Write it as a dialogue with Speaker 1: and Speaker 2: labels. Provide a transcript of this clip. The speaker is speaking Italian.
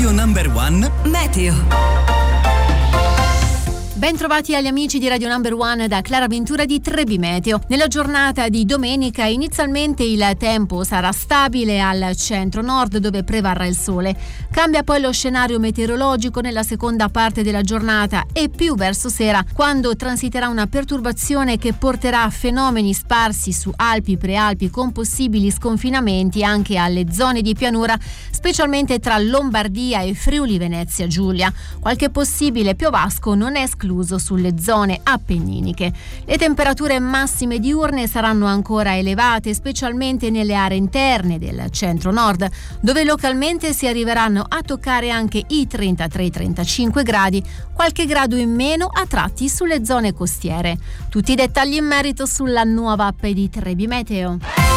Speaker 1: Radio Number One Meteo.
Speaker 2: Ben trovati agli amici di Radio Number One da Clara Ventura di Trebi Meteo. Nella giornata di domenica inizialmente il tempo sarà stabile al centro-nord dove prevarrà il sole. Cambia poi lo scenario meteorologico nella seconda parte della giornata e più verso sera, quando transiterà una perturbazione che porterà fenomeni sparsi su Alpi, Prealpi con possibili sconfinamenti anche alle zone di pianura, specialmente tra Lombardia e Friuli Venezia Giulia. Qualche possibile piovasco non è escluso sulle zone appenniniche. Le temperature massime diurne saranno ancora elevate, specialmente nelle aree interne del centro-nord, dove localmente si arriveranno a toccare anche i 33-35 gradi, qualche grado in meno a tratti sulle zone costiere. Tutti i dettagli in merito sulla nuova app di Trebi Meteo.